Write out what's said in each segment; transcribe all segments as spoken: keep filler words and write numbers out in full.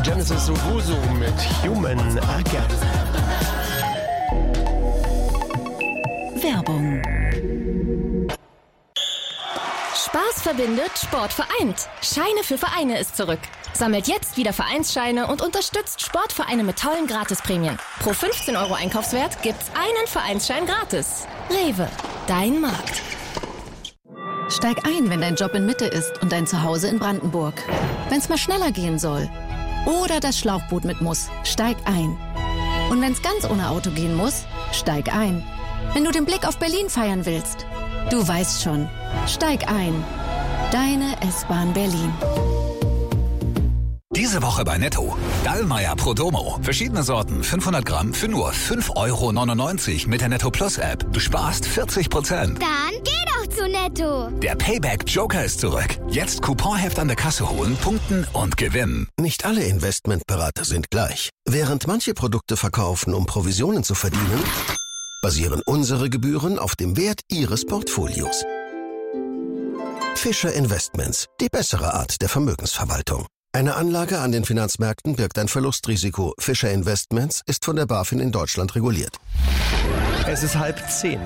Genesis Owusu mit Human Again. Werbung. Spaß verbindet, Sport vereint. Scheine für Vereine ist zurück. Sammelt jetzt wieder Vereinsscheine und unterstützt Sportvereine mit tollen Gratisprämien. Pro fünfzehn Euro Einkaufswert gibt's einen Vereinsschein gratis. Rewe, dein Markt. Steig ein, wenn dein Job in Mitte ist und dein Zuhause in Brandenburg. Wenn's mal schneller gehen soll oder das Schlauchboot mit muss, steig ein. Und wenn's ganz ohne Auto gehen muss, steig ein. Wenn du den Blick auf Berlin feiern willst, du weißt schon, steig ein. Deine S-Bahn Berlin. Diese Woche bei Netto. Dallmayr Prodomo. Verschiedene Sorten, fünfhundert Gramm für nur fünf Euro neunundneunzig mit der Netto Plus App. Du sparst vierzig Prozent. Dann geh doch zu Netto. Der Payback Joker ist zurück. Jetzt Couponheft an der Kasse holen, punkten und gewinnen. Nicht alle Investmentberater sind gleich. Während manche Produkte verkaufen, um Provisionen zu verdienen, basieren unsere Gebühren auf dem Wert Ihres Portfolios. Fischer Investments, die bessere Art der Vermögensverwaltung. Eine Anlage an den Finanzmärkten birgt ein Verlustrisiko. Fischer Investments ist von der BaFin in Deutschland reguliert. Es ist halb zehn.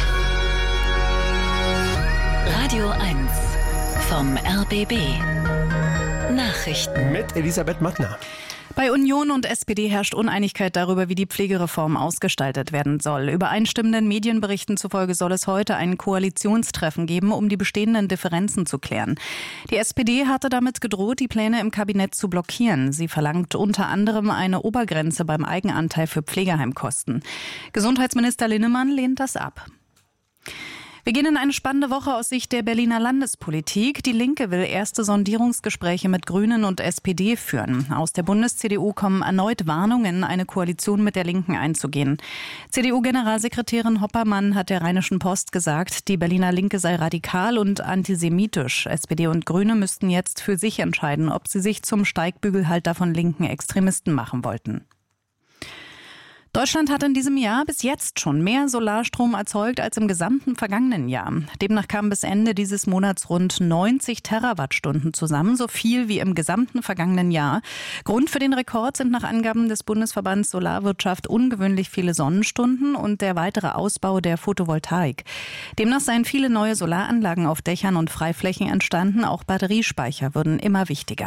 Radio eins vom R B B. Nachrichten Mit Elisabeth Mattner. Bei Union und S P D herrscht Uneinigkeit darüber, wie die Pflegereform ausgestaltet werden soll. Übereinstimmenden Medienberichten zufolge soll es heute ein Koalitionstreffen geben, um die bestehenden Differenzen zu klären. Die S P D hatte damit gedroht, die Pläne im Kabinett zu blockieren. Sie verlangt unter anderem eine Obergrenze beim Eigenanteil für Pflegeheimkosten. Gesundheitsminister Linnemann lehnt das ab. Wir gehen in eine spannende Woche aus Sicht der Berliner Landespolitik. Die Linke will erste Sondierungsgespräche mit Grünen und S P D führen. Aus der Bundes-C D U kommen erneut Warnungen, eine Koalition mit der Linken einzugehen. C D U-Generalsekretärin Hoppermann hat der Rheinischen Post gesagt, die Berliner Linke sei radikal und antisemitisch. S P D und Grüne müssten jetzt für sich entscheiden, ob sie sich zum Steigbügelhalter von linken Extremisten machen wollten. Deutschland hat in diesem Jahr bis jetzt schon mehr Solarstrom erzeugt als im gesamten vergangenen Jahr. Demnach kamen bis Ende dieses Monats rund neunzig Terawattstunden zusammen, so viel wie im gesamten vergangenen Jahr. Grund für den Rekord sind nach Angaben des Bundesverbands Solarwirtschaft ungewöhnlich viele Sonnenstunden und der weitere Ausbau der Photovoltaik. Demnach seien viele neue Solaranlagen auf Dächern und Freiflächen entstanden, auch Batteriespeicher würden immer wichtiger.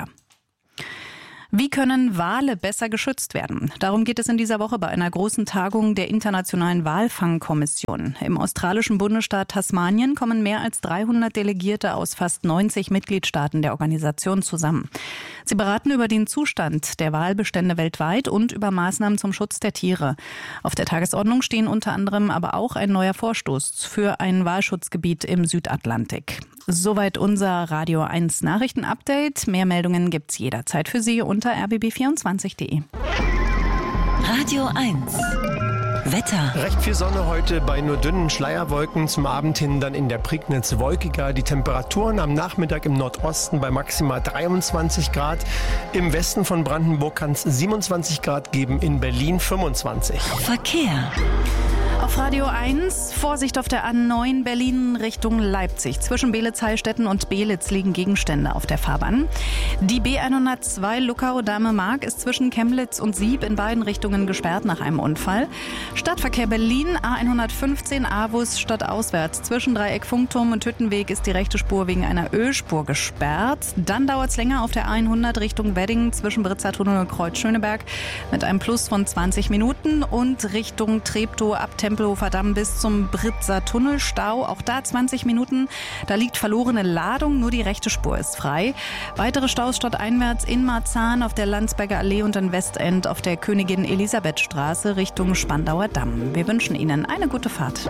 Wie können Wale besser geschützt werden? Darum geht es in dieser Woche bei einer großen Tagung der Internationalen Walfangkommission. Im australischen Bundesstaat Tasmanien kommen mehr als dreihundert Delegierte aus fast neunzig Mitgliedstaaten der Organisation zusammen. Sie beraten über den Zustand der Walbestände weltweit und über Maßnahmen zum Schutz der Tiere. Auf der Tagesordnung stehen unter anderem aber auch ein neuer Vorstoß für ein Walschutzgebiet im Südatlantik. Soweit unser Radio eins Nachrichten-Update. Mehr Meldungen gibt's jederzeit für Sie unter r b b vierundzwanzig punkt d e. Radio eins Wetter. Recht viel Sonne heute bei nur dünnen Schleierwolken. Zum Abend hin dann in der Prignitz wolkiger. Die Temperaturen am Nachmittag im Nordosten bei maximal dreiundzwanzig Grad. Im Westen von Brandenburg kann es siebenundzwanzig Grad geben, in Berlin fünfundzwanzig. Verkehr. Auf Radio eins, Vorsicht auf der A neun Berlin Richtung Leipzig. Zwischen Beelitz-Heilstätten und Beelitz liegen Gegenstände auf der Fahrbahn. Die B hundertzwei Luckau-Dahme-Mark ist zwischen Chemnitz und Sieb in beiden Richtungen gesperrt nach einem Unfall. Stadtverkehr Berlin, A hundertfünfzehn Avus stadtauswärts. Zwischen Dreieck Funkturm und Hüttenweg ist die rechte Spur wegen einer Ölspur gesperrt. Dann dauert es länger auf der A hundert Richtung Wedding zwischen Britzer Tunnel und Kreuz Schöneberg mit einem Plus von zwanzig Minuten und Richtung Treptow ab Tempelhofer Damm bis zum Britzer Tunnelstau. Auch da zwanzig Minuten. Da liegt verlorene Ladung, nur die rechte Spur ist frei. Weitere Staus stadteinwärts in Marzahn auf der Landsberger Allee und in Westend auf der Königin Elisabeth Straße Richtung Spandauer Damm. Wir wünschen Ihnen eine gute Fahrt.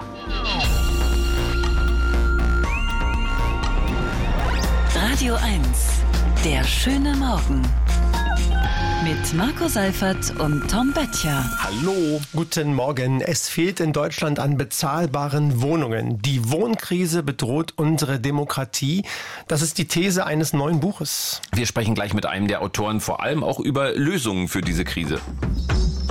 Radio eins, der schöne Morgen. Mit Marco Seifert und Tom Böttcher. Hallo, guten Morgen. Es fehlt in Deutschland an bezahlbaren Wohnungen. Die Wohnkrise bedroht unsere Demokratie. Das ist die These eines neuen Buches. Wir sprechen gleich mit einem der Autoren vor allem auch über Lösungen für diese Krise.